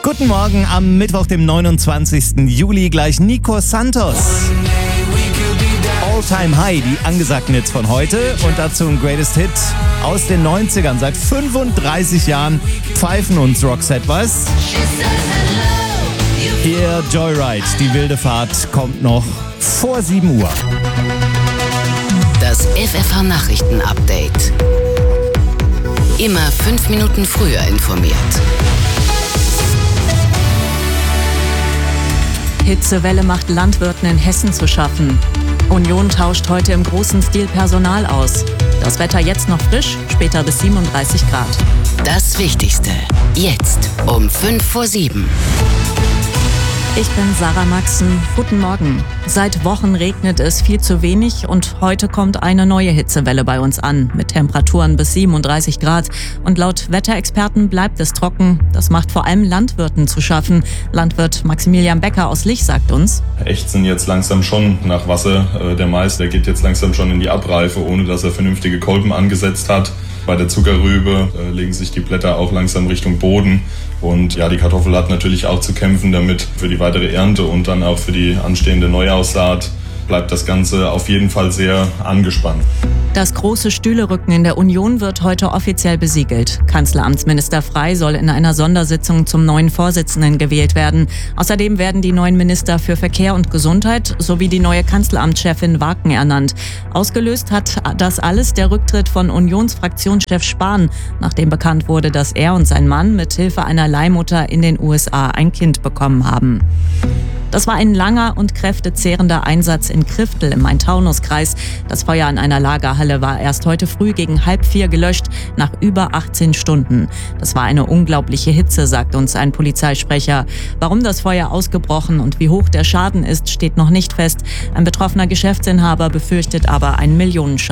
Guten Morgen am Mittwoch, dem 29. Juli. Gleich Nico Santos. All-Time High, die angesagten Hits von heute. Und dazu ein Greatest Hit aus den 90ern. Seit 35 Jahren pfeifen uns Roxette was. Hier Joyride, die wilde Fahrt, kommt noch vor 7 Uhr. Das FFH-Nachrichten-Update. Immer 5 Minuten früher informiert. Hitzewelle macht Landwirten in Hessen zu schaffen. Union tauscht heute im großen Stil Personal aus. Das Wetter jetzt noch frisch, später bis 37 Grad. Das Wichtigste. Jetzt um 5 vor 7. Ich bin Sarah Maxen. Guten Morgen. Seit Wochen regnet es viel zu wenig und heute kommt eine neue Hitzewelle bei uns an, mit Temperaturen bis 37 Grad. Und laut Wetterexperten bleibt es trocken. Das macht vor allem Landwirten zu schaffen. Landwirt Maximilian Becker aus Lich sagt uns: Ächzen jetzt langsam schon nach Wasser. Der Mais, der geht jetzt langsam schon in die Abreife, ohne dass er vernünftige Kolben angesetzt hat. Bei der Zuckerrübe legen sich die Blätter auch langsam Richtung Boden. Und ja, die Kartoffel hat natürlich auch zu kämpfen damit für die weitere Ernte und dann auch für die anstehende Neuaussaat. Bleibt das Ganze auf jeden Fall sehr angespannt. Das große Stühlerücken in der Union wird heute offiziell besiegelt. Kanzleramtsminister Frey soll in einer Sondersitzung zum neuen Vorsitzenden gewählt werden. Außerdem werden die neuen Minister für Verkehr und Gesundheit sowie die neue Kanzleramtschefin Waken ernannt. Ausgelöst hat das alles der Rücktritt von Unionsfraktionschef Spahn, nachdem bekannt wurde, dass er und sein Mann mit Hilfe einer Leihmutter in den USA ein Kind bekommen haben. Das war ein langer und kräftezehrender Einsatz in Kriftel im Main-Taunus-Kreis. Das Feuer in einer Lagerhalle war erst heute früh gegen 3:30 gelöscht, nach über 18 Stunden. Das war eine unglaubliche Hitze, sagt uns ein Polizeisprecher. Warum das Feuer ausgebrochen und wie hoch der Schaden ist, steht noch nicht fest. Ein betroffener Geschäftsinhaber befürchtet aber einen Millionenschaden.